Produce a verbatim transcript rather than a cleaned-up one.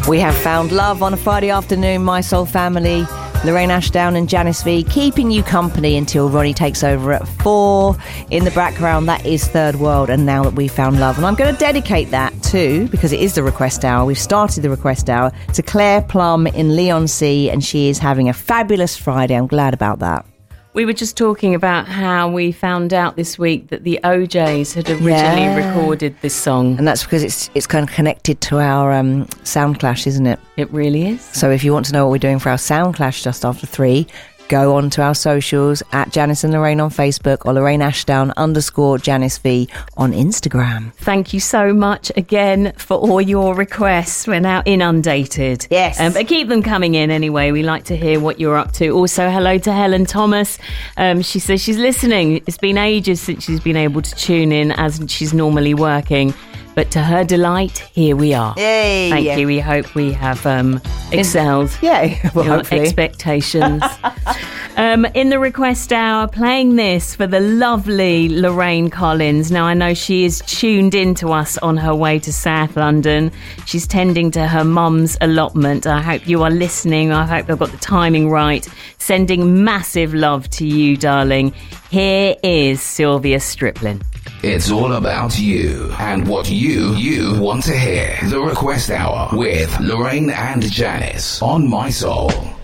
We have found love on a Friday afternoon, My Soul family. Lorraine Ashdown and Janice V keeping you company until Ronnie takes over at four. In the background, that is Third World and Now That We Found Love. And I'm going to dedicate that to, because it is the request hour, we've started the request hour, to Claire Plum in Leigh-on-Sea, and she is having a fabulous Friday. I'm glad about that. We were just talking about how we found out this week that the O Js had originally yeah. recorded this song. And that's because it's it's kind of connected to our um, Sound Clash, isn't it? It really is. So if you want to know what we're doing for our Sound Clash just after three, go on to our socials at Janice and Lorraine on Facebook or Lorraine Ashdown underscore Janice V on Instagram. Thank you so much again for all your requests. We're now inundated. Yes. Um, but keep them coming in anyway. We like to hear what you're up to. Also, hello to Helen Thomas. Um, she says she's listening. It's been ages since she's been able to tune in as she's normally working. But to her delight, here we are. Yay! Thank yeah. you. We hope we have um, excelled yeah, well, your hopefully. expectations. um, in the request hour, playing this for the lovely Lorraine Collins. Now, I know she is tuned in to us on her way to South London. She's tending to her mum's allotment. I hope you are listening. I hope I've got the timing right. Sending massive love to you, darling. Here is Sylvia Striplin. It's all about you and what you, you want to hear. The Request Hour with Lorraine and Janice on My Soul.